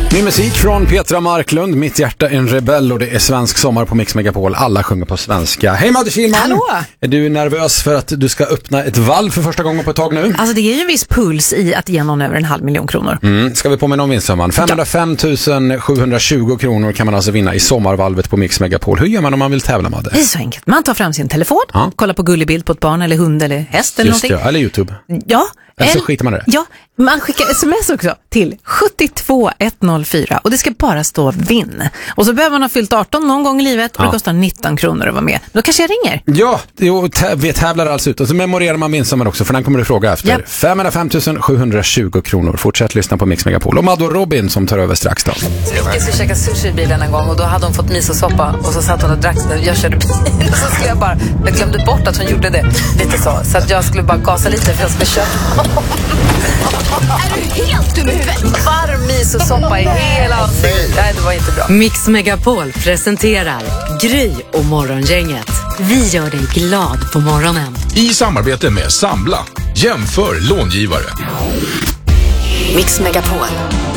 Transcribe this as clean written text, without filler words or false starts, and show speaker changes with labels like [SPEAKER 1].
[SPEAKER 1] Ny musik från Petra Marklund, Mitt hjärta en rebell, och det är svensk sommar på Mix Megapol. Alla sjunger på svenska. Hej Madde Kihlman!
[SPEAKER 2] Hallå!
[SPEAKER 1] Är du nervös för att du ska öppna ett valv för första gången på ett tag nu?
[SPEAKER 2] Alltså det är ju en viss puls i att ge någon över 500 000 kronor.
[SPEAKER 1] Ska vi påminna om vinstsumman? 505 720 kronor kan man alltså vinna i sommarvalvet på Mix Megapol. Hur gör man om man vill tävla, Madde?
[SPEAKER 2] Det är så enkelt. Man tar fram sin telefon, kollar på gullig bild på ett barn eller hund eller häst eller
[SPEAKER 1] Just
[SPEAKER 2] någonting.
[SPEAKER 1] det, eller YouTube.
[SPEAKER 2] Ja.
[SPEAKER 1] Eller så skiter man i det.
[SPEAKER 2] Ja, man skickar sms också till 72104 och det ska bara stå vinn. Och så behöver man ha fyllt 18 någon gång i livet och det kostar 19 kronor att vara med. Då kanske jag ringer.
[SPEAKER 1] Ja, vi tävlar alltså ut och så memorerar man vinstsumman också, för den kommer du fråga efter.
[SPEAKER 2] Japp.
[SPEAKER 1] 505 720 kronor. Fortsätt lyssna på Mix Megapol. Och Madde och Robin som tar över strax då.
[SPEAKER 3] Jag skulle käka sushi i bilen en gång och då hade hon fått misosoppa och så satt hon och drack den. Jag körde bil och så skulle jag glömde bort att hon gjorde det lite så att jag skulle bara gasa lite för jag skulle köra.
[SPEAKER 4] Är du helt dum i huvudet?
[SPEAKER 3] Varm misosoppa i hela ansiktet. Nej, det var inte bra.
[SPEAKER 5] Mix Megapol presenterar Gry och Morgongänget. Vi gör dig glad på morgonen.
[SPEAKER 6] I samarbete med Sambla. Jämför långivare.
[SPEAKER 5] Mix Megapol.